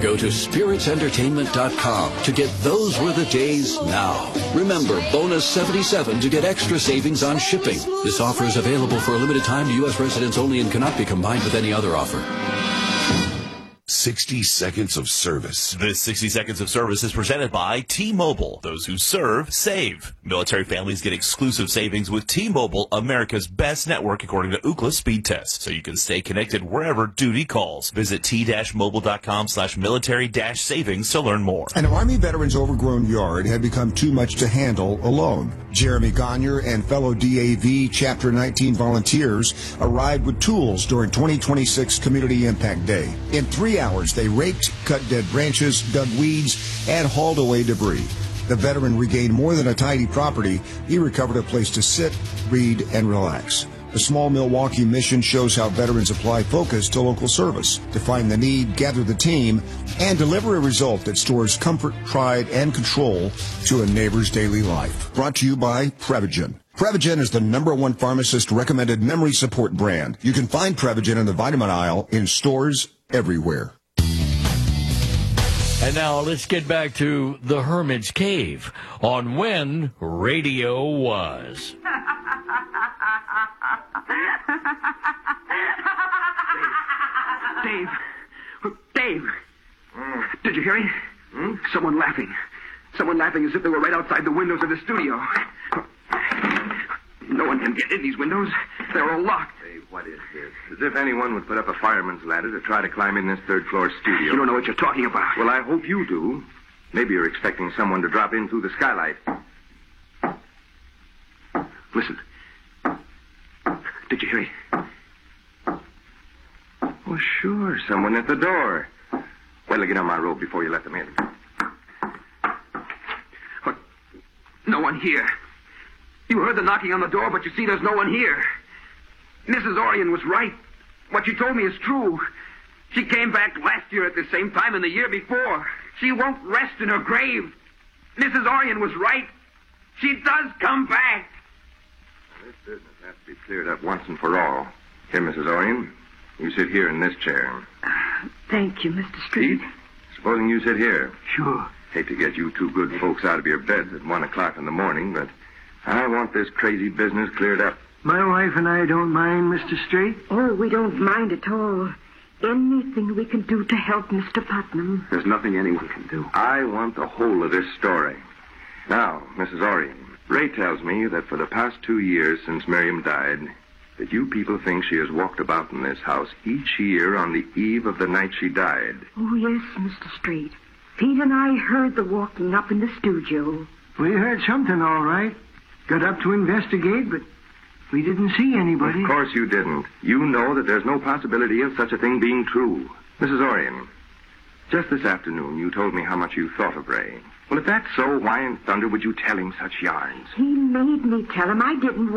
Go to spiritsentertainment.com to get Those Were the Days now. Remember, bonus 77 to get extra savings on shipping. This offer is available for a limited time to U.S. residents only and cannot be combined with any other offer. 60 seconds of service. This 60 seconds of service is presented by T-Mobile. Those who serve, save. Military families get exclusive savings with T-Mobile, America's best network according to Ookla speed test, so you can stay connected wherever duty calls. Visit t-mobile.com/military-savings to learn more. An Army veteran's overgrown yard had become too much to handle alone. Jeremy Gagner and fellow DAV Chapter 19 volunteers arrived with tools during 2026 Community Impact Day. In 3 hours, they raked, cut dead branches, dug weeds, and hauled away debris. The veteran regained more than a tidy property. He recovered a place to sit, read, and relax. The Small Milwaukee mission shows how veterans apply focus to local service, define the need, gather the team, and deliver a result that stores comfort, pride, and control to a neighbor's daily life. Brought to you by Prevagen. Prevagen is the #1 pharmacist-recommended memory support brand. You can find Prevagen in the vitamin aisle in stores everywhere. And now let's get back to the Hermit's Cave on When Radio Was. Dave, did you hear it? Someone laughing as if they were right outside the windows of the studio. No one can get in these windows. They're all locked. Hey, what is this? As if anyone would put up a fireman's ladder to try to climb in this third-floor studio. You don't know what you're talking about. Well, I hope you do. Maybe you're expecting someone to drop in through the skylight. Listen. Did you hear it? Well, sure, someone at the door. Wait till I get on my robe before you let them in. What? No one here. You heard the knocking on the door, but you see there's no one here. Mrs. Orion was right. What she told me is true. She came back last year at the same time and the year before. She won't rest in her grave. Mrs. Orion was right. She does come back. This business has to be cleared up once and for all. Here, Mrs. Orion, you sit here in this chair. Thank you, Mr. Street. Pete, supposing you sit here. Sure. Hate to get you two good folks out of your beds at 1 o'clock in the morning, but I want this crazy business cleared up. My wife and I don't mind, Mr. Straight. Oh, we don't mind at all. Anything we can do to help Mr. Putnam. There's nothing anyone can do. I want the whole of this story. Now, Mrs. Orion, Ray tells me that for the past 2 years since Miriam died, that you people think she has walked about in this house each year on the eve of the night she died. Oh, yes, Mr. Straight. Pete and I heard the walking up in the studio. We heard something, all right. Got up to investigate, but we didn't see anybody. Of course you didn't. You know that there's no possibility of such a thing being true. Mrs. Orion, just this afternoon you told me how much you thought of Ray. Well, if that's so, why in thunder would you tell him such yarns? He made me tell him. I didn't